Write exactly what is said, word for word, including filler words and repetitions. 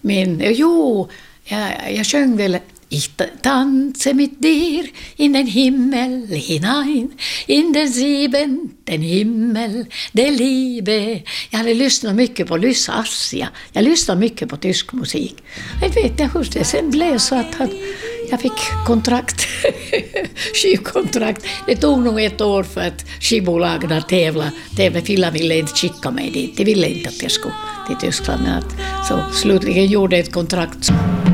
Men jo, jag, jag sjöng väl Ich tanze mit dir in den Himmel hinein, in den siebenten Himmel, der Liebe. Jag hade lyssnat mycket på Lyssa Assia. Jag lyssnade mycket på tysk musik. Jag vet inte hur det sen blev så att han, jag fick kontrakt, skivkontrakt. Det tog nog ett år för att skivbolagen att tävla. Tävla Finland ville inte skicka mig dit. De ville inte att jag skulle till Tyskland. Men att, så slutligen gjorde ett kontrakt.